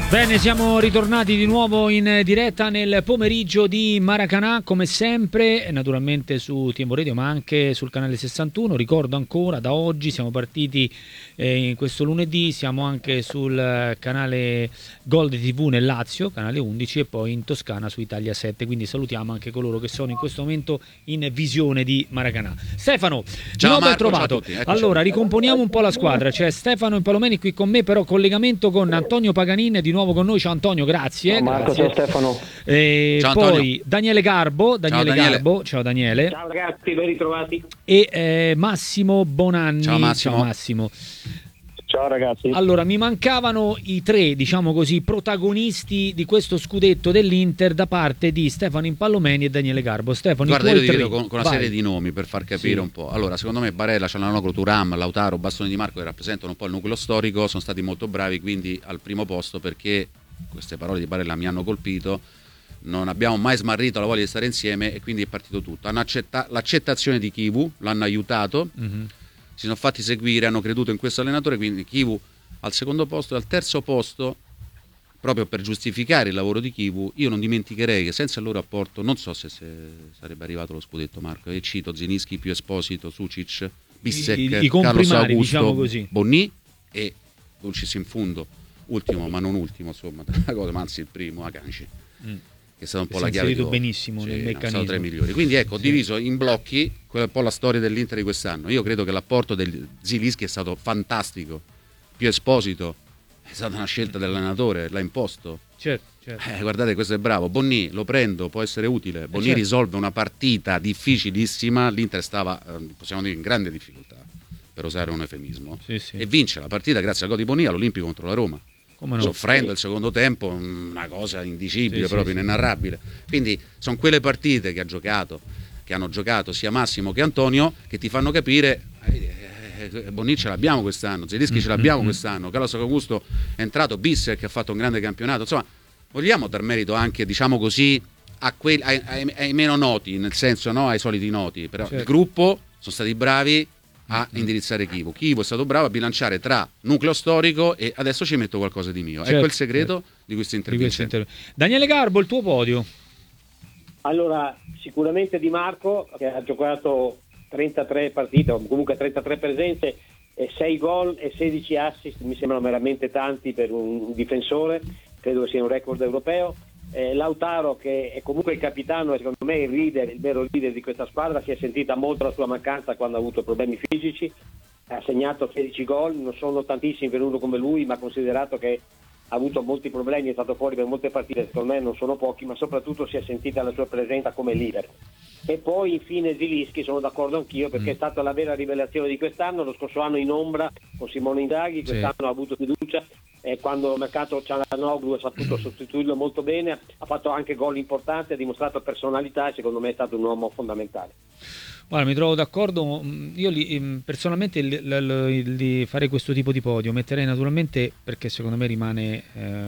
Bene, siamo ritornati di nuovo in diretta nel pomeriggio di Maracanã, come sempre, naturalmente su Tiempo Radio, ma anche sul canale 61. Ricordo ancora, da oggi siamo partiti in questo lunedì, siamo anche sul canale Gold TV nel Lazio, canale 11, e poi in Toscana su Italia 7. Quindi salutiamo anche coloro che sono in questo momento in visione di Maracanã. Stefano, ciao Marco, ben trovato. ciao a tutti. Eccoci. Allora, ricomponiamo un po' la squadra. C'è Stefano Impalomeni qui con me, però collegamento con Antonio Paganin di nuovo con noi. Ciao Antonio, grazie. Ciao Marco, grazie. ciao Stefano. Ciao Poi Antonio. Daniele Garbo, Garbo, ciao Daniele. Ciao ragazzi, ben ritrovati. E Massimo Bonanni. Ciao Massimo. Ciao Massimo. Ciao ragazzi. Allora, mi mancavano i tre, diciamo così, protagonisti di questo scudetto dell'Inter da parte di Stefano Impallomeni e Daniele Garbo. Stefano, guarda, i io tuoi ti tre. vedo con una serie di nomi per far capire un po'. Allora, secondo me Barella, Cialanoglu, Thuram, Lautaro, Bastoni Di Marco, che rappresentano un po' il nucleo storico, sono stati molto bravi, quindi al primo posto, perché queste parole di Barella mi hanno colpito. Non abbiamo mai smarrito la voglia di stare insieme e quindi è partito tutto. L'accettazione di Chivu, l'hanno aiutato, si sono fatti seguire, hanno creduto in questo allenatore, quindi Chivu al secondo posto e al terzo posto, proprio per giustificare il lavoro di Chivu. Io non dimenticherei che senza il loro apporto non so se sarebbe arrivato lo scudetto, Marco, e cito Zilinski più Esposito, Sucic, Bissek, I Carlos comprimari, Augusto, diciamo così. Bonni e Dulcis in fundo, ultimo ma non ultimo, insomma, ma anzi il primo, Akanji, che è stata un po' la chiave di gol. Benissimo nel meccanismo. Sono 3 migliori. Quindi ecco, ho diviso in blocchi quella è un po' la storia dell'Inter di quest'anno. Io credo che l'apporto del Zilinski è stato fantastico. Più Esposito è stata una scelta dell'allenatore, l'ha imposto. Certo. Guardate, questo è bravo. Bonni lo prendo, può essere utile. Bonni risolve una partita difficilissima. L'Inter stava, possiamo dire, in grande difficoltà, per usare un eufemismo, e vince la partita grazie al gol di Bonni all'Olimpico contro la Roma. Soffrendo il secondo tempo, una cosa indicibile, proprio inenarrabile. Quindi sono quelle partite che hanno giocato sia Massimo che Antonio, che ti fanno capire Bonni ce l'abbiamo quest'anno, Zilinski ce l'abbiamo quest'anno, Carlos Augusto è entrato, Bissek che ha fatto un grande campionato. Insomma, vogliamo dar merito anche, diciamo così, ai meno noti, nel senso, no, ai soliti noti, però il gruppo sono stati bravi a indirizzare Chivu è stato bravo a bilanciare tra nucleo storico e adesso ci metto qualcosa di mio. Ecco il segreto di questo intervento. Daniele Garbo, il tuo podio. Allora, sicuramente Di Marco, che ha giocato 33 partite, o comunque 33 presenze, 6 gol e 16 assist, mi sembrano veramente tanti per un difensore, credo che sia un record europeo. Lautaro, che è comunque il capitano e secondo me il vero leader di questa squadra, si è sentita molto la sua mancanza quando ha avuto problemi fisici, ha segnato 16 gol, non sono tantissimi per uno come lui, ma considerato che ha avuto molti problemi, è stato fuori per molte partite, secondo me non sono pochi, ma soprattutto si è sentita la sua presenza come leader. E poi infine Zilinski, sono d'accordo anch'io, perché è stata la vera rivelazione di quest'anno. Lo scorso anno in ombra con Simone Inzaghi, quest'anno ha avuto fiducia, e quando il mercato Cialanoglu ha saputo sostituirlo molto bene, ha fatto anche gol importanti, ha dimostrato personalità e secondo me è stato un uomo fondamentale. Guarda, mi trovo d'accordo. Io personalmente di fare questo tipo di podio metterei naturalmente, perché secondo me rimane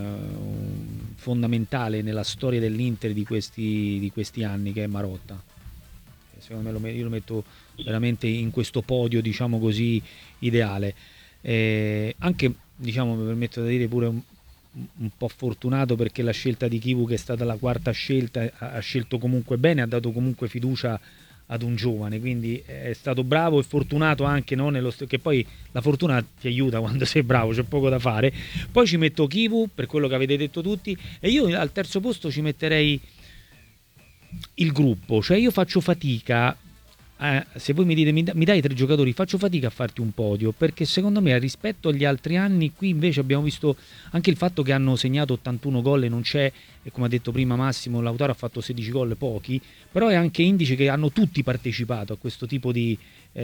fondamentale nella storia dell'Inter di questi anni, che è Marotta. Secondo me io lo metto veramente in questo podio, diciamo così, ideale. Anche, diciamo, mi permetto di dire pure un po' fortunato, perché la scelta di Chivu, che è stata la quarta scelta, ha scelto comunque bene, ha dato comunque fiducia ad un giovane, quindi è stato bravo e fortunato anche, no? Che poi la fortuna ti aiuta quando sei bravo, c'è poco da fare. Poi ci metto Chivu, per quello che avete detto tutti, e io al terzo posto ci metterei il gruppo. Cioè io faccio fatica, se voi mi dite mi dai 3 giocatori, faccio fatica a farti un podio, perché secondo me rispetto agli altri anni qui invece abbiamo visto anche il fatto che hanno segnato 81 gol e non c'è, e come ha detto prima Massimo, Lautaro ha fatto 16 gol, pochi, però è anche indice che hanno tutti partecipato a questo tipo di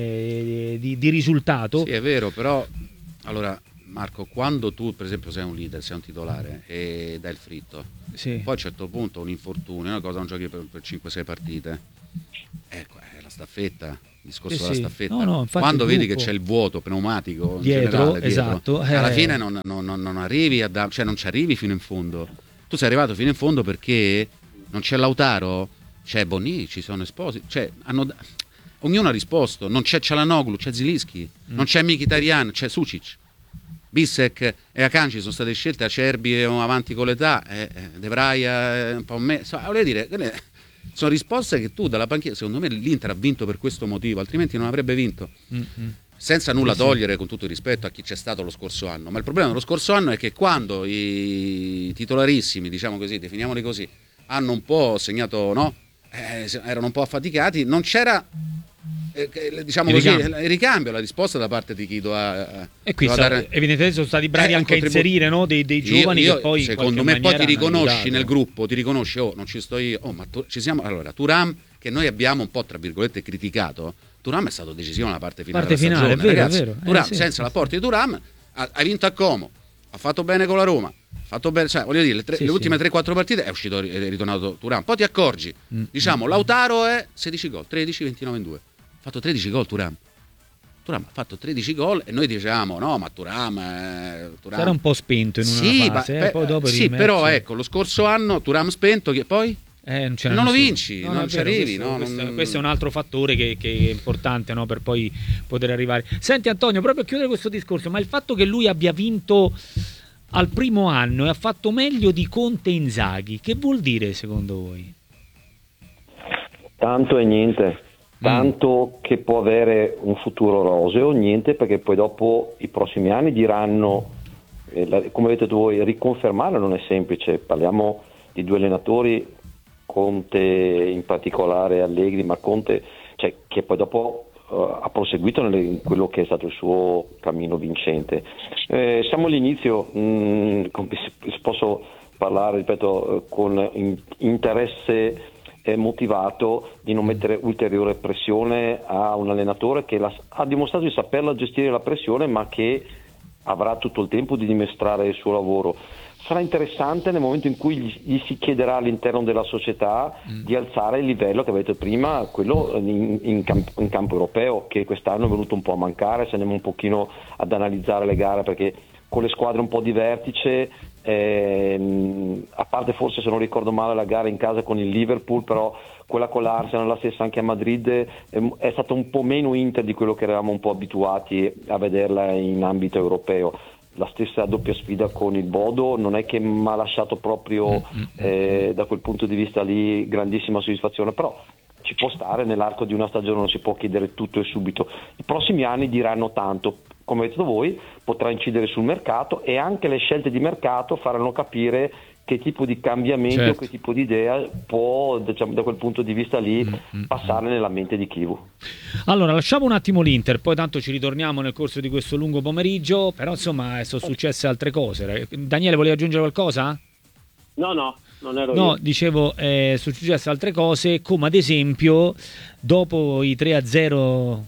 risultato. Sì, è vero, però allora Marco, quando tu per esempio sei un leader, sei un titolare e dai il fritto, poi a un certo punto un infortunio, una cosa, non giochi per 5-6 partite, ecco, è la staffetta, il discorso della staffetta. Quando vedi che c'è il vuoto pneumatico dietro, dietro, esatto, alla fine non arrivi cioè non ci arrivi fino in fondo. Tu sei arrivato fino in fondo perché non c'è Lautaro, c'è Bonni, ci sono Esposito, cioè ognuno ha risposto, non c'è Cialanoglu, c'è Zilinski, non c'è Mkhitaryan, c'è Sucic. Bissek e Akanji sono state scelte acerbi avanti con l'età, De Vrij un po' meno, voglio dire, sono risposte che tu dalla panchina, secondo me l'Inter ha vinto per questo motivo, altrimenti non avrebbe vinto. Senza nulla togliere, con tutto il rispetto a chi c'è stato lo scorso anno, ma il problema dello scorso anno è che quando i titolarissimi, diciamo così, definiamoli così, hanno un po' segnato, no? Erano un po' affaticati, non c'era diciamo così, il ricambio, la risposta da parte di chi doveva e qui evidentemente sono stati bravi anche a inserire, no, dei giovani che poi secondo me poi ti riconosci nel gruppo, ti riconosci, non ci sto io, ma ci siamo. Allora Thuram, che noi abbiamo un po' tra virgolette criticato, Thuram è stato decisivo nella parte finale della stagione, vero, ragazzi. Vero. Thuram, Sì, senza l'apporto di Thuram ha vinto a Como, ha fatto bene con la Roma, fatto bene, cioè, voglio dire, le ultime 3-4 partite è uscito, è ritornato Thuram. Poi ti accorgi, diciamo, Lautaro è 16 gol, 13, 29 in 2. Ha fatto 13 gol Thuram ha fatto 13 gol e noi dicevamo no, ma Thuram era un po' spento in una fase, poi dopo però ecco, lo scorso anno Thuram spento, che poi non lo vinci, non ci arrivi. Questo è un altro fattore che è importante, no, per poi poter arrivare. Senti Antonio, proprio a chiudere questo discorso, ma il fatto che lui abbia vinto al primo anno e ha fatto meglio di Conte e Inzaghi, che vuol dire secondo voi? Tanto e niente. Tanto che può avere un futuro roseo, niente, perché poi dopo i prossimi anni diranno, come avete detto voi, riconfermarlo non è semplice. Parliamo di due allenatori, Conte in particolare, Allegri, ma Conte, cioè, che poi dopo ha proseguito in quello che è stato il suo cammino vincente. Siamo all'inizio, posso parlare, ripeto, con interesse motivato di non mettere ulteriore pressione a un allenatore che ha dimostrato di saperla gestire la pressione, ma che avrà tutto il tempo di dimostrare il suo lavoro. Sarà interessante nel momento in cui gli si chiederà all'interno della società di alzare il livello che avete prima, quello in campo europeo, che quest'anno è venuto un po' a mancare, se andiamo un pochino ad analizzare le gare, perché con le squadre un po' di vertice, a parte forse, se non ricordo male, la gara in casa con il Liverpool, però quella con l'Arsenal, la stessa anche a Madrid, è stata un po' meno Inter di quello che eravamo un po' abituati a vederla in ambito europeo. La stessa doppia sfida con il Bodo non è che mi ha lasciato proprio da quel punto di vista lì grandissima soddisfazione, però ci può stare, nell'arco di una stagione non si può chiedere tutto e subito. I prossimi anni diranno tanto, come avete detto voi, potrà incidere sul mercato, e anche le scelte di mercato faranno capire che tipo di cambiamento, certo, che tipo di idea può, diciamo, da quel punto di vista lì passare nella mente di Chivu. Allora, lasciamo un attimo l'Inter, poi tanto ci ritorniamo nel corso di questo lungo pomeriggio, però insomma sono successe altre cose. Daniele, volevi aggiungere qualcosa? No, non ero io. No, dicevo, sono successe altre cose, come ad esempio dopo i 3-0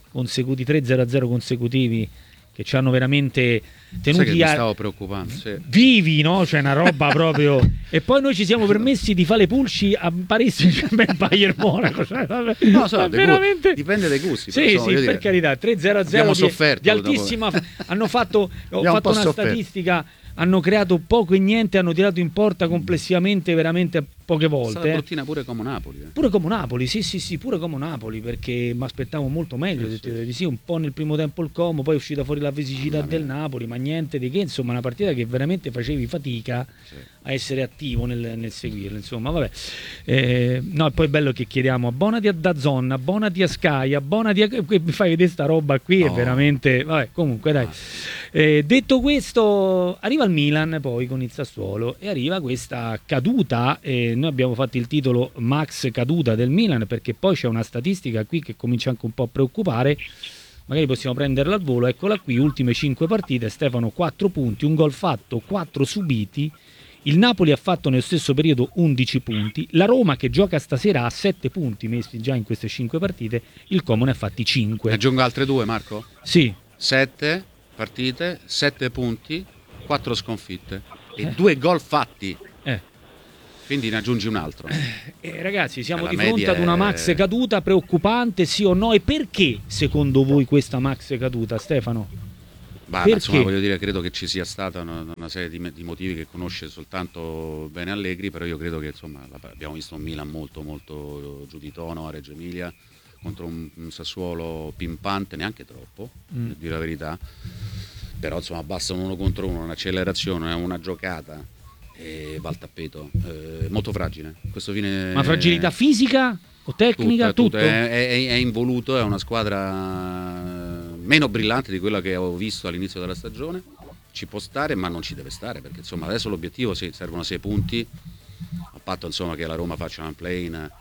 consecutivi che ci hanno veramente tenuti mi stavo preoccupando, vivi, no? Cioè una roba proprio. E poi noi ci siamo permessi di fare le pulci a Paris Saint-Germain, Bayern Monaco, cioè, vabbè, no, veramente dipende dai gusti. Sì, per carità, 3-0 di altissima. Ho fatto una statistica, hanno creato poco e niente, hanno tirato in porta complessivamente veramente poche volte. È stata bruttina pure come Napoli. Pure come Napoli, sì, pure come Napoli, perché mi aspettavo molto meglio, sì, un po' nel primo tempo il Como, poi è uscita fuori la fisicità del Napoli, ma niente di che, insomma, una partita che veramente facevi fatica a essere attivo nel seguirla, insomma, vabbè. No, e poi è bello che chiediamo abbonati a DAZN, abbonati a Sky, abbonati a... mi fai vedere sta roba qui, è veramente... Vabbè, comunque dai. Detto questo, arriva il Milan poi con il Sassuolo e arriva questa caduta, noi abbiamo fatto il titolo Max caduta del Milan, perché poi c'è una statistica qui che comincia anche un po' a preoccupare, magari possiamo prenderla al volo. Eccola qui, ultime 5 partite, Stefano 4 punti, un gol fatto, 4 subiti. Il Napoli ha fatto nello stesso periodo 11 punti, la Roma che gioca stasera ha 7 punti messi già in queste 5 partite, il Como ne ha fatti 5. Ne aggiungo altre 2, Marco? Sì. 7 partite, 7 punti, 4 sconfitte e 2 gol fatti. Quindi ne aggiungi un altro. Ragazzi, siamo di fronte ad una Max caduta preoccupante, sì o no? E perché secondo voi questa Max caduta, Stefano? Insomma, voglio dire, credo che ci sia stata una serie di motivi che conosce soltanto bene Allegri, però io credo che, insomma, abbiamo visto un Milan molto molto giù di tono a Reggio Emilia contro un Sassuolo pimpante, neanche troppo, per dire la verità. però insomma basta un 1 contro 1, un'accelerazione, una giocata e va al tappeto. Molto fragile questo fine. Ma fragilità fisica o tecnica? Tutto. È involuto, è una squadra meno brillante di quella che ho visto all'inizio della stagione. Ci può stare, ma non ci deve stare, perché insomma adesso l'obiettivo servono 6 punti, a patto insomma che la Roma faccia un play-in,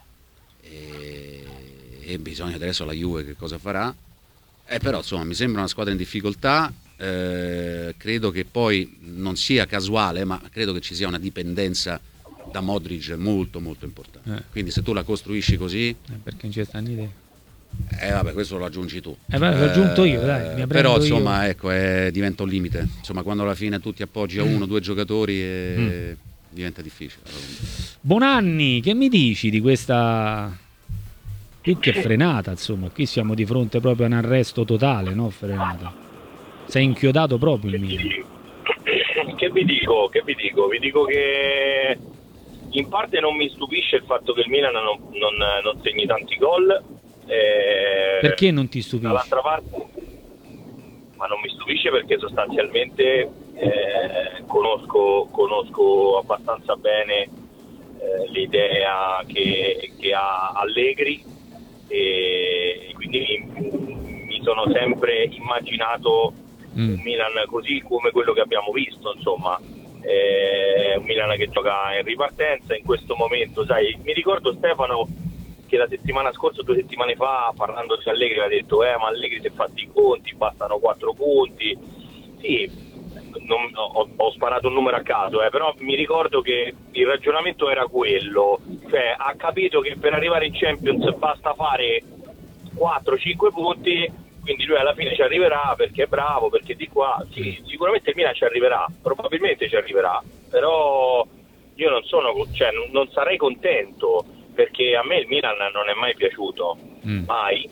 e bisogna adesso la Juve che cosa farà. Però insomma mi sembra una squadra in difficoltà. Credo che poi non sia casuale, ma credo che ci sia una dipendenza da Modric molto molto importante. Quindi se tu la costruisci così, perché non ci stanno idee. Vabbè, questo lo aggiungi tu. L'ho aggiunto io, dai. Però insomma io. Ecco, diventa un limite. Insomma, quando alla fine tu ti appoggi a 1 o 2 giocatori diventa difficile. Bonanni, che mi dici di questa che frenata? Insomma, qui siamo di fronte proprio a un arresto totale, no? Frenata. Sei inchiodato proprio il Milan. Che vi dico? Vi dico che in parte non mi stupisce il fatto che il Milan non segni tanti gol. Perché non ti stupisce? Dall'altra parte, ma non mi stupisce perché sostanzialmente conosco abbastanza bene l'idea che ha Allegri, e quindi mi sono sempre immaginato un Milan così come quello che abbiamo visto, insomma. Un Milan che gioca in ripartenza in questo momento, sai, mi ricordo Stefano che la settimana scorsa, 2 settimane fa, parlando di Allegri, ha detto ma Allegri si è fatti i conti, bastano 4 punti. Sì, ho sparato un numero a caso, però mi ricordo che il ragionamento era quello, cioè ha capito che per arrivare in Champions basta fare 4-5 punti, quindi lui alla fine ci arriverà perché è bravo, perché di qua, sì, sicuramente il Milan ci arriverà, probabilmente ci arriverà, però io non sarei contento, perché a me il Milan non è mai piaciuto, mai,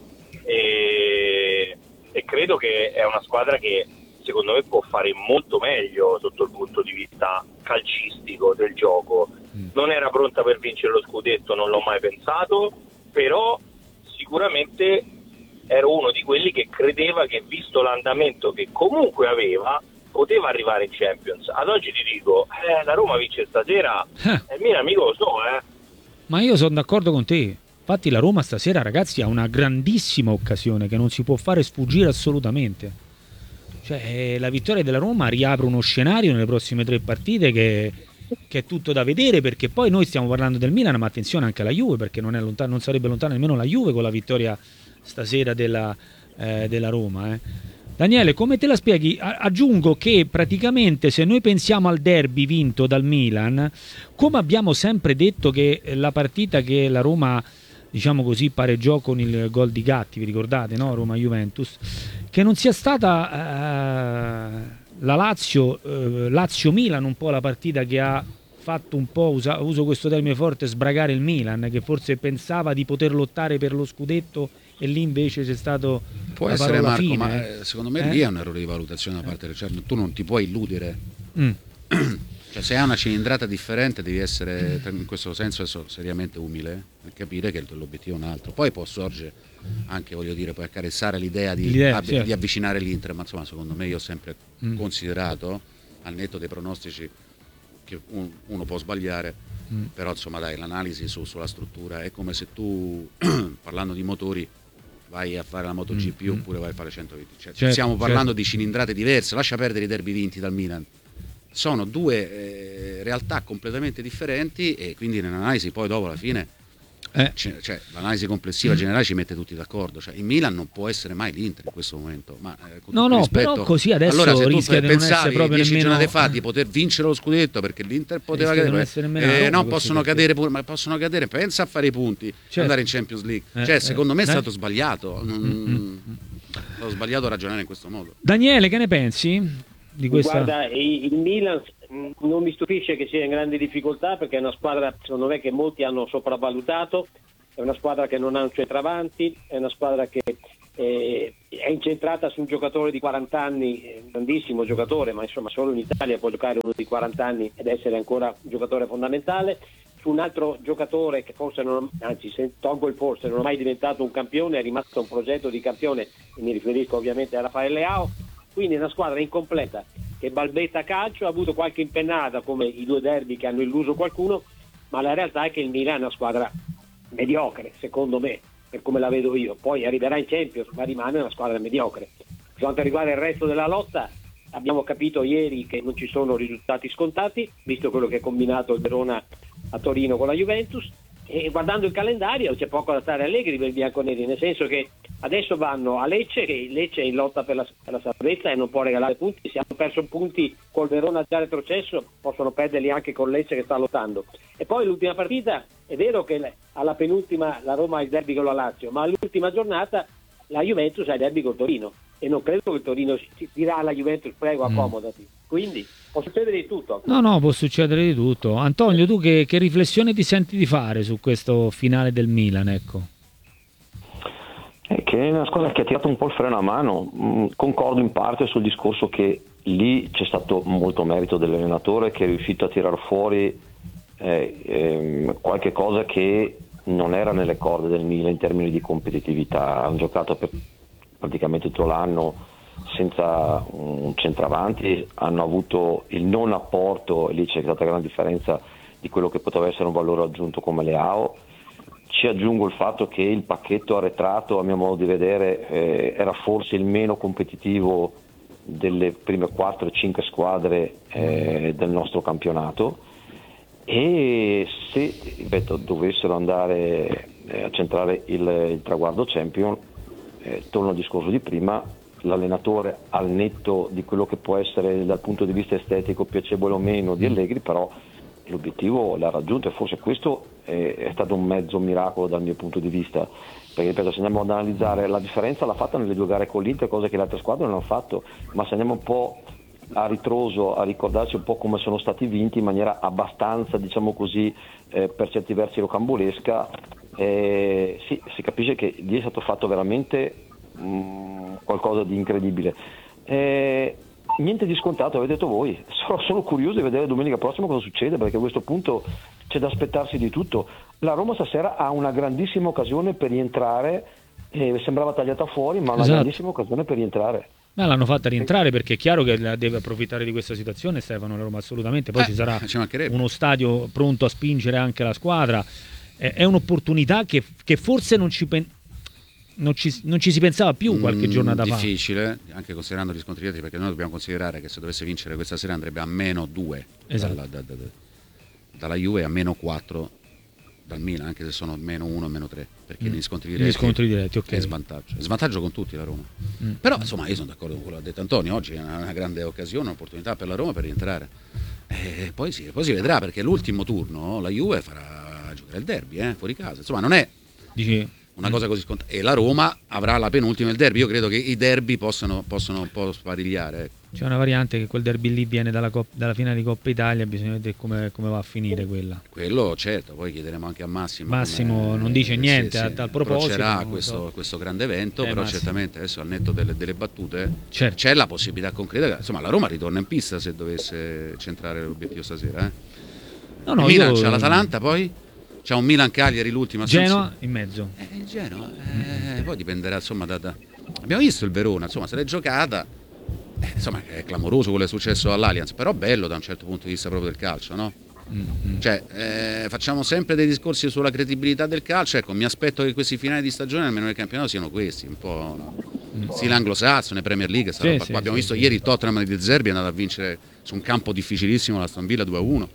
e credo che è una squadra che secondo me può fare molto meglio sotto il punto di vista calcistico del gioco. Non era pronta per vincere lo scudetto, non l'ho mai pensato, però sicuramente ero uno di quelli che credeva che, visto l'andamento che comunque aveva, poteva arrivare in Champions. Ad oggi ti dico, la Roma vince stasera, il Milan amico lo so, Ma io sono d'accordo con te. Infatti la Roma stasera, ragazzi, ha una grandissima occasione che non si può fare sfuggire assolutamente. Cioè, la vittoria della Roma riapre uno scenario nelle prossime 3 partite che è tutto da vedere, perché poi noi stiamo parlando del Milan, ma attenzione anche alla Juve, perché non sarebbe lontana nemmeno la Juve con la vittoria stasera della Roma. Daniele, come te la spieghi? Aggiungo che praticamente, se noi pensiamo al derby vinto dal Milan, come abbiamo sempre detto che la partita che la Roma, diciamo così, pareggiò con il gol di Gatti, vi ricordate, no? Roma-Juventus, che non sia stata la Lazio-Milan un po' la partita che ha fatto un po', uso questo termine forte, sbragare il Milan, che forse pensava di poter lottare per lo scudetto, e lì invece c'è stato può essere, Marco, fine. Ma secondo me lì è un errore di valutazione da parte del Cerno. Tu non ti puoi illudere. Cioè, se hai una cilindrata differente devi essere, in questo senso, seriamente umile e capire che l'obiettivo è un altro. Poi può sorgere anche, voglio dire, puoi accarezzare l'idea di avvicinare l'Inter, ma insomma secondo me io ho sempre considerato, al netto dei pronostici, che uno può sbagliare, però insomma dai, l'analisi sulla struttura è come se tu, parlando di motori, vai a fare la MotoGP oppure vai a fare 120. Cioè, stiamo parlando di cilindrate diverse, lascia perdere i derby vinti dal Milan. Sono 2 realtà completamente differenti, e quindi nell'analisi poi dopo alla fine cioè, l'analisi complessiva generale ci mette tutti d'accordo. Cioè, il Milan non può essere mai l'Inter in questo momento, ma però così adesso allora, se rischia di non essere proprio 10 nemmeno giornati fa di poter vincere lo scudetto, perché l'Inter poteva cadere, no, possono cadere pure, ma possono cadere, pensa a fare i punti, andare in Champions League. Cioè, secondo me è stato sbagliato, ho sbagliato a ragionare in questo modo. Daniele, che ne pensi di questa? Guarda, il Milan non mi stupisce che sia in grande difficoltà, perché è una squadra, secondo me, che molti hanno sopravvalutato, è una squadra che non ha un centravanti, è una squadra che è incentrata su un giocatore di 40 anni, grandissimo giocatore, ma insomma solo in Italia può giocare uno di 40 anni ed essere ancora un giocatore fondamentale, su un altro giocatore che forse se tolgo il forse, non è mai diventato un campione, è rimasto un progetto di campione, e mi riferisco ovviamente a Rafael Leao. quindi è una squadra incompleta che balbetta a calcio, ha avuto qualche impennata come i 2 derby che hanno illuso qualcuno, ma la realtà è che il Milan è una squadra mediocre, secondo me, per come la vedo io. Poi arriverà in Champions, ma rimane una squadra mediocre. Per quanto riguarda il resto della lotta, abbiamo capito ieri che non ci sono risultati scontati, visto quello che ha combinato il Verona a Torino con la Juventus, e guardando il calendario c'è poco da stare allegri per i bianconeri, nel senso che adesso vanno a Lecce, che Lecce è in lotta per la salvezza e non può regalare punti. Se hanno perso punti col Verona già retrocesso, possono perderli anche con Lecce che sta lottando. E poi l'ultima partita, è vero che alla penultima la Roma ha il derby con la Lazio, ma all'ultima giornata la Juventus ha il derby col Torino, e non credo che il Torino si dirà alla Juventus prego accomodati, quindi può succedere di tutto. No, può succedere di tutto. Antonio, tu che riflessione ti senti di fare su questo finale del Milan, ecco? Che è una squadra che ha tirato un po' il freno a mano. Concordo in parte sul discorso che lì c'è stato molto merito dell'allenatore, che è riuscito a tirar fuori qualche cosa che non era nelle corde del Milan in termini di competitività. Hanno giocato per praticamente tutto l'anno senza un centravanti, hanno avuto il non apporto, e lì c'è stata grande differenza di quello che poteva essere un valore aggiunto come Leao. Ci aggiungo il fatto che il pacchetto arretrato, a mio modo di vedere, era forse il meno competitivo delle prime 4-5 squadre del nostro campionato, e se ripeto, dovessero andare a centrare il traguardo Champion, torno al discorso di prima, l'allenatore, al netto di quello che può essere dal punto di vista estetico piacevole o meno di Allegri, però l'obiettivo l'ha raggiunto, e forse questo è stato un mezzo miracolo dal mio punto di vista, perché ripeto, se andiamo ad analizzare la differenza l'ha fatta nelle 2 gare con l'Inter, cosa che le altre squadre non hanno fatto, ma se andiamo un po' a ritroso a ricordarci un po' come sono stati vinti in maniera abbastanza, diciamo così, per certi versi rocambolesca, sì, si capisce che lì è stato fatto veramente qualcosa di incredibile. Niente di scontato, avete detto voi. Sono curioso di vedere domenica prossima cosa succede, perché a questo punto c'è da aspettarsi di tutto. La Roma stasera ha una grandissima occasione per rientrare, sembrava tagliata fuori, ma una grandissima occasione per rientrare. Ma l'hanno fatta rientrare, perché è chiaro che deve approfittare di questa situazione Stefano, la Roma, assolutamente. Poi ci sarà uno stadio pronto a spingere anche la squadra. È un'opportunità che forse non ci si pensava più qualche giornata fa. Difficile, anche considerando gli scontri diretti, perché noi dobbiamo considerare che se dovesse vincere questa sera andrebbe a -2 dalla Juve, a -4 dal Milan, anche se sono -1 e -3, perché negli scontri diretti okay. È svantaggio con tutti la Roma. Però insomma io sono d'accordo con quello che ha detto Antonio, oggi è una grande occasione, un'opportunità per la Roma per rientrare, e poi si vedrà, perché l'ultimo turno la Juve farà giocare il derby fuori casa, insomma non è una cosa così scontata, e la Roma avrà la penultima il derby. Io credo che i derby possano un po' sparigliare. C'è una variante che quel derby lì viene dalla finale di Coppa Italia, bisogna vedere come va a finire quella. Quello certo, poi chiederemo anche a Massimo. Massimo non dice niente a tal proposito. Questo grande evento, però Massimo, certamente adesso al netto delle battute certo, c'è la possibilità concreta, insomma la Roma ritorna in pista se dovesse centrare l'obiettivo stasera. Milan c'ha l'Atalanta, poi c'è un Milan-Cagliari, l'ultima Genoa in mezzo. Il Genoa, poi dipenderà insomma abbiamo visto il Verona, insomma se l'è giocata, insomma è clamoroso quello che è successo all'Allianz, però bello da un certo punto di vista proprio del calcio, no? Cioè facciamo sempre dei discorsi sulla credibilità del calcio, ecco, mi aspetto che questi finali di stagione almeno nel campionato siano questi, un po' stile anglosassone, Premier League, abbiamo visto ieri il Tottenham di De Zerbi è andato a vincere su un campo difficilissimo l'Aston Villa 2-1.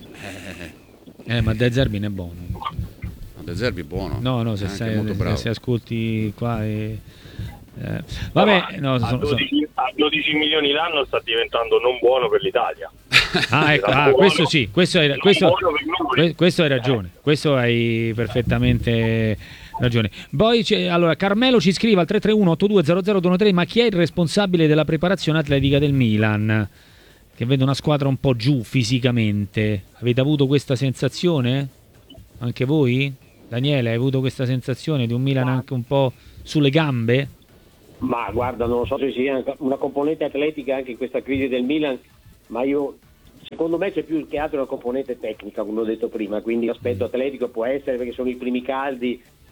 Ma De Zerbi è buono. De Zerbi è buono. No, se ascolti qua vabbè, no, a 12 milioni l'anno sta diventando non buono per l'Italia. Questo sì, questo hai ragione, questo hai perfettamente ragione. Poi allora Carmelo ci scrive al 331-8200-213: ma chi è il responsabile della preparazione atletica del Milan? Che vede una squadra un po' giù fisicamente. Avete avuto questa sensazione? Anche voi? Daniele, hai avuto questa sensazione di un Milan anche un po' sulle gambe? Ma guarda, non so se sia una componente atletica anche in questa crisi del Milan, ma secondo me c'è più che altro una componente tecnica, come ho detto prima, quindi l'aspetto atletico può essere perché sono i primi caldi,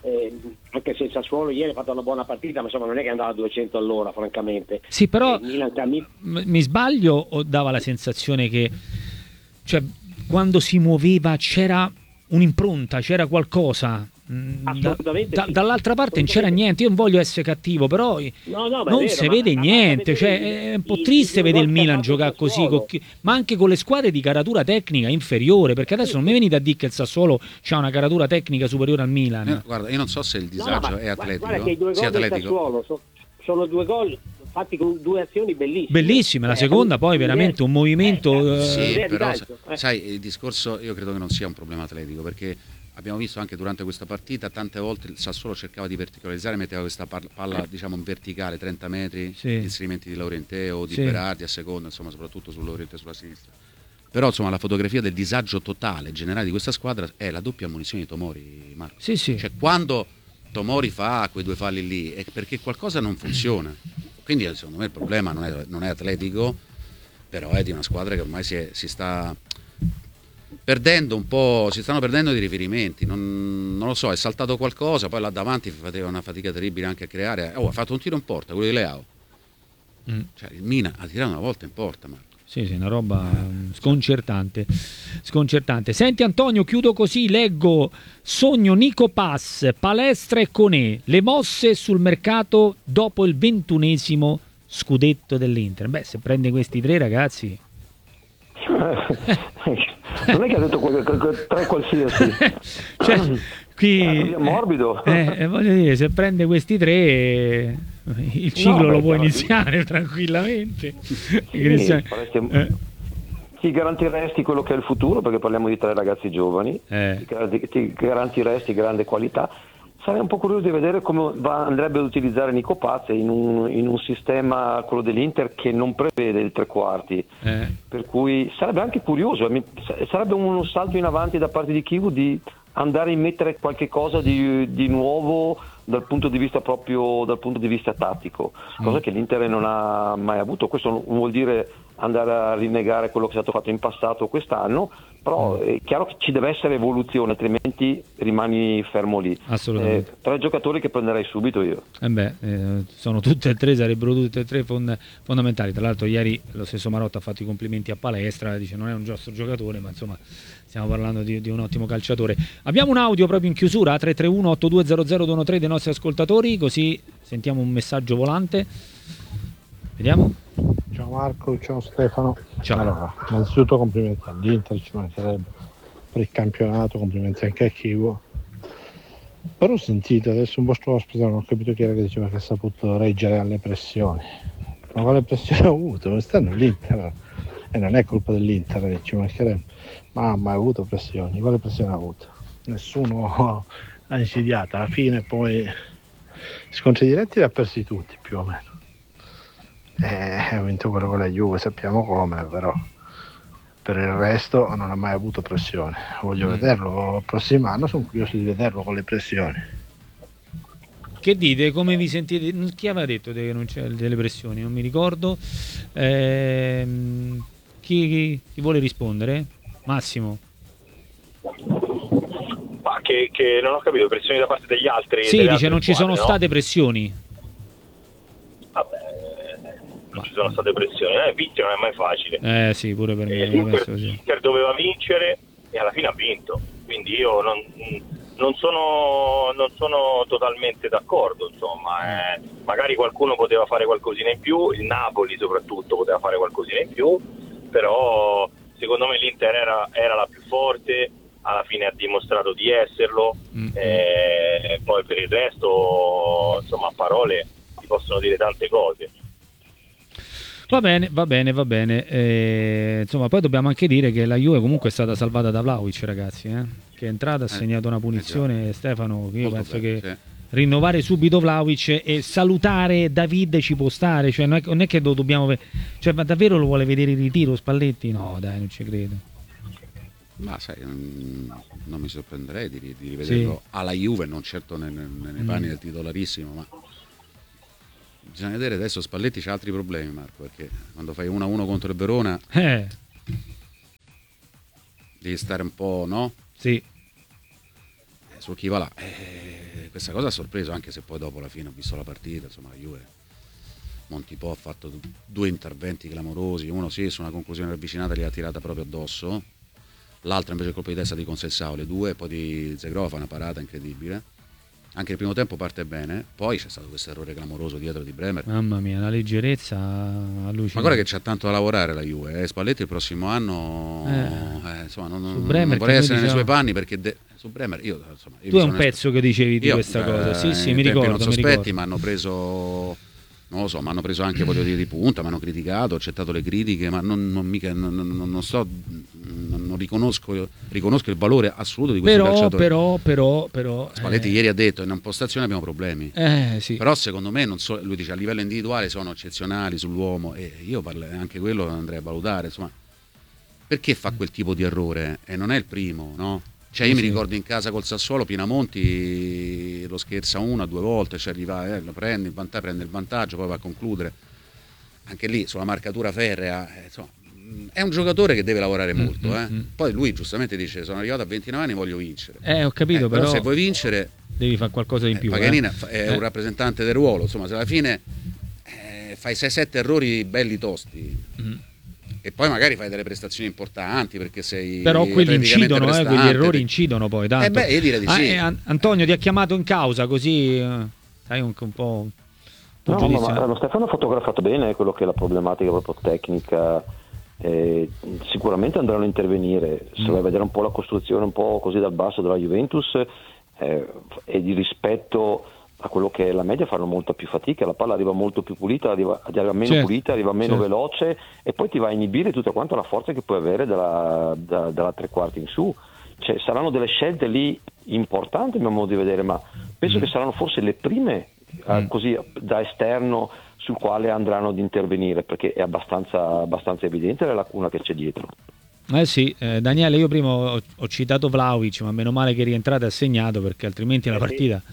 anche se il Sassuolo ieri ha fatto una buona partita, ma insomma non è che andava a 200 all'ora, francamente. Sì, però mi sbaglio o dava la sensazione che, cioè, quando si muoveva c'era un'impronta, c'era qualcosa. Dall'altra parte non c'era niente. Io non voglio essere cattivo, però non si vede niente. Cioè, è un po' triste vedere il Milan giocare così, ma anche con le squadre di caratura tecnica inferiore, perché adesso non mi venite a dire che il Sassuolo c'ha una caratura tecnica superiore al Milan. Guarda, io non so se il disagio è atletico. Guarda che i 2 gol del Sassuolo sono 2 gol fatti con 2 azioni bellissime. La seconda poi veramente un movimento. Sì, però sai, il discorso io credo che non sia un problema atletico, perché abbiamo visto anche durante questa partita tante volte il Sassuolo cercava di verticalizzare, metteva questa palla diciamo in verticale 30 metri, gli inserimenti di Laurenteo, di Berardi a seconda, insomma, soprattutto su Laurenteo sulla sinistra. Però insomma la fotografia del disagio totale generale di questa squadra è la doppia ammonizione di Tomori, Marco. Cioè, quando Tomori fa quei 2 falli lì è perché qualcosa non funziona. Quindi secondo me il problema non è atletico, però è di una squadra che ormai si sta perdendo un po', si stanno perdendo dei riferimenti, non lo so, è saltato qualcosa, poi là davanti faceva una fatica terribile anche a creare. Ha fatto un tiro in porta, quello di Leao. Cioè, il Milan ha tirato una volta in porta, Marco. Sì, una roba sconcertante. Senti Antonio, chiudo così, leggo: sogno Nico Pass, palestra e Conè, le mosse sul mercato dopo il 21esimo scudetto dell'Inter. Beh, se prende questi 3 ragazzi... non è che ha detto 3 qualsiasi. Cioè, qui morbido. Voglio dire, se prende questi 3 il ciclo lo può iniziare tranquillamente. Ti garantiresti quello che è il futuro, perché parliamo di 3 ragazzi giovani, ti garantiresti grande qualità. Sarei un po' curioso di vedere come andrebbe ad utilizzare Nico Paz in un sistema, quello dell'Inter, che non prevede il 3/4, per cui sarebbe anche curioso, sarebbe un salto in avanti da parte di Chivu di andare a immettere qualche cosa di nuovo dal punto di vista tattico, cosa che l'Inter non ha mai avuto. Questo non vuol dire andare a rinnegare quello che è stato fatto in passato quest'anno, però è chiaro che ci deve essere evoluzione, altrimenti rimani fermo lì. Assolutamente. 3 giocatori che prenderei subito io. Sono tutte e 3, sarebbero tutte e 3 fondamentali. Tra l'altro ieri lo stesso Marotta ha fatto i complimenti a Palestra, dice non è un giusto giocatore, ma insomma stiamo parlando di un ottimo calciatore. Abbiamo un audio proprio in chiusura, 331-8200-213 dei nostri ascoltatori, così sentiamo un messaggio volante. Vediamo. Ciao Marco, ciao Stefano. Ciao. Allora, innanzitutto complimenti all'Inter, ci mancherebbe, per il campionato, complimenti anche a Chivo. Però ho sentito, adesso un vostro ospite, non ho capito chi era che diceva che ha saputo reggere alle pressioni. Ma quale pressione ha avuto? Quest'anno l'Inter, e non è colpa dell'Inter, ci mancherebbe, ma ha mai avuto pressioni? Quale pressione ha avuto? Nessuno ha insidiato, alla fine poi scontri diretti li ha persi tutti più o meno. Ha vinto quello con la Juve, sappiamo come, però per il resto non ha mai avuto pressione. Voglio vederlo il prossimo anno, sono curioso di vederlo con le pressioni. Che dite? Come vi sentite? Chi aveva detto che non c'è delle pressioni? Non mi ricordo. Chi vuole rispondere? Massimo. Ma che non ho capito, pressioni da parte degli altri? Sì, dice non ci sono state pressioni. Vabbè, non ci sono state pressioni. Vincere non è mai facile. Sì, pure per me. L'Inter doveva vincere e alla fine ha vinto. Quindi io non sono totalmente d'accordo, insomma. Magari qualcuno poteva fare qualcosina in più, il Napoli soprattutto poteva fare qualcosina in più, però secondo me l'Inter era la più forte, alla fine ha dimostrato di esserlo, poi per il resto, insomma, a parole si possono dire tante cose. Va bene. Insomma, poi dobbiamo anche dire che la Juve comunque è stata salvata da Vlahovic, ragazzi, che è entrato, ha segnato una punizione. Stefano, io penso che rinnovare subito Vlahovic e salutare David ci può stare, cioè non è che lo dobbiamo cioè, ma davvero lo vuole vedere in ritiro Spalletti? No, dai, non ci credo. Ma sai, non mi sorprenderei di rivederlo alla Juve, non certo nei panni del titolarissimo, ma bisogna vedere. Adesso Spalletti c'ha altri problemi, Marco, perché quando fai 1-1 contro il Verona devi stare un po', no? Sì. Su chi va là. questa cosa ha sorpreso, anche se poi dopo alla fine ho visto la partita, insomma la Juve, Montipò ha fatto 2 interventi clamorosi, uno sì su una conclusione ravvicinata li ha tirata proprio addosso, l'altro invece il colpo di testa di Conceição, le due, poi di Zegrova fa una parata incredibile. Anche il primo tempo parte bene, poi c'è stato questo errore clamoroso dietro di Bremer. Mamma mia, la leggerezza allucinante. Ma guarda che c'ha tanto da lavorare la Juve, Spalletti il prossimo anno insomma, non vorrei essere nei suoi panni, perché su Bremer io tu è un pezzo che dicevi di questa cosa. Sì, mi ricordo. Non sospetti, mi hanno preso, non lo so, mi hanno preso anche, voglio dire, di punta, mi hanno criticato, ho accettato le critiche, ma non riconosco il valore assoluto di questo calciatore. Però Spalletti ieri ha detto: in impostazione abbiamo problemi. Sì. Però secondo me lui dice a livello individuale sono eccezionali sull'uomo, e io anche quello andrei a valutare, insomma, perché fa quel tipo di errore, e non è il primo, no? Cioè io mi ricordo in casa col Sassuolo Pinamonti lo scherza 1 o 2 volte, cioè arriva, lo prende il vantaggio, poi va a concludere. Anche lì sulla marcatura ferrea, insomma, è un giocatore che deve lavorare molto. Poi lui giustamente dice: sono arrivato a 29 anni, voglio vincere. Ho capito, però se vuoi vincere devi fare qualcosa di più. Paganini è un rappresentante del ruolo, insomma, se alla fine fai 6-7 errori belli tosti, e poi magari fai delle prestazioni importanti, perché sei, però quelli incidono, quegli errori incidono poi tanto. Io direi di sì. Antonio ti ha chiamato in causa, così sai un po'. No, ma lo Stefano ha fotografato bene quello che è la problematica proprio tecnica. Sicuramente andranno a intervenire. Se vai a vedere un po' la costruzione un po' così dal basso della Juventus, e di rispetto a quello che è la media fanno molta più fatica, la palla arriva molto più pulita, arriva meno pulita, arriva meno veloce, e poi ti va a inibire tutta quanta la forza che puoi avere dalla tre quarti in su. Cioè, saranno delle scelte lì importanti a mio modo di vedere, ma penso che saranno forse le prime così da esterno sul quale andranno ad intervenire, perché è abbastanza evidente la lacuna che c'è dietro. Sì, Daniele, io prima ho citato Vlahovic, ma meno male che è rientrato e ha segnato, perché altrimenti la partita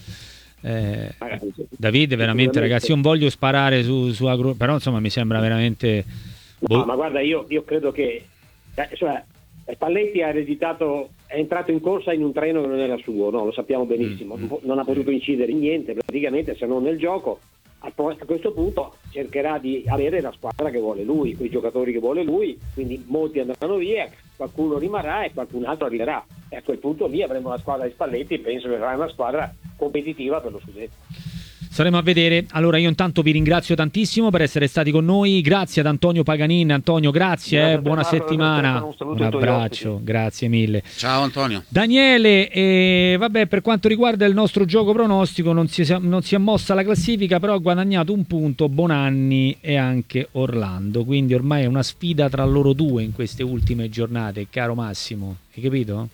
Davide veramente, ragazzi, io non voglio sparare su Agro, però insomma mi sembra veramente ma guarda, io credo che Spalletti è entrato in corsa in un treno che non era suo, no? Lo sappiamo benissimo, non ha potuto incidere in niente praticamente, se non nel gioco. A questo punto cercherà di avere la squadra che vuole lui, quei giocatori che vuole lui, quindi molti andranno via, qualcuno rimarrà e qualcun altro arriverà, e a quel punto lì avremo la squadra di Spalletti, e penso che sarà una squadra competitiva per lo scudetto. Staremo a vedere. Allora io intanto vi ringrazio tantissimo per essere stati con noi, grazie ad Antonio Paganin. Antonio, grazie, buona settimana, un abbraccio, grazie mille. Ciao Antonio. Daniele, vabbè, per quanto riguarda il nostro gioco pronostico non si è mossa la classifica, però ha guadagnato un punto Bonanni e anche Orlando, quindi ormai è una sfida tra loro due in queste ultime giornate, caro Massimo, hai capito?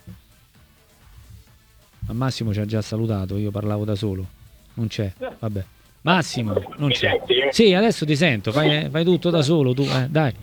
Ma Massimo ci ha già salutato, io parlavo da solo. Non c'è, vabbè. Massimo, non c'è. Senti? Sì, adesso ti sento, fai tutto da solo tu, dai.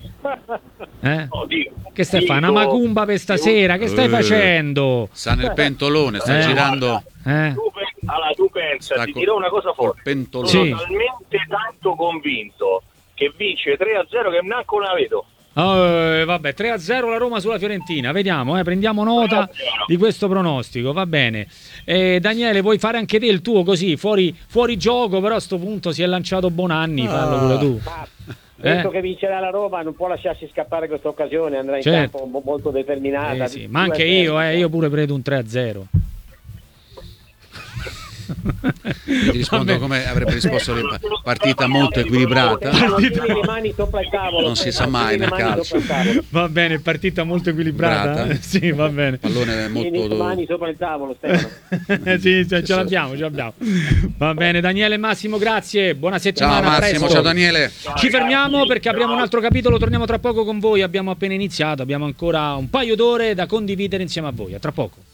Che stai facendo? Una macumba per stasera? Che stai facendo? Sta nel pentolone, sta girando. Allora tu pensa, ti dirò una cosa forte. Sono talmente tanto convinto che vince 3-0 che neanche la vedo. Vabbè, 3-0 la Roma sulla Fiorentina, vediamo, prendiamo nota di questo pronostico, va bene. Daniele, vuoi fare anche te il tuo così, fuori gioco, però a sto punto si è lanciato Bonanni, fallo pure tu. Visto che vincerà la Roma non può lasciarsi scappare questa occasione, andrà in campo molto determinata. Sì. Ma anche io pure predo un 3-0. Ti rispondo come avrebbe risposto, partita molto equilibrata, le mani sopra il tavolo, non si sa mai nel calcio. Va bene, partita molto equilibrata. Sì, va bene. Pallone molto, le mani sopra il tavolo, Stefano. Sì, ce l'abbiamo. Va bene, Daniele e Massimo, grazie, buona settimana. Ciao Massimo, presto. Ciao Daniele. Ci fermiamo perché apriamo un altro capitolo, torniamo tra poco con voi, abbiamo appena iniziato, abbiamo ancora un paio d'ore da condividere insieme a voi, a tra poco.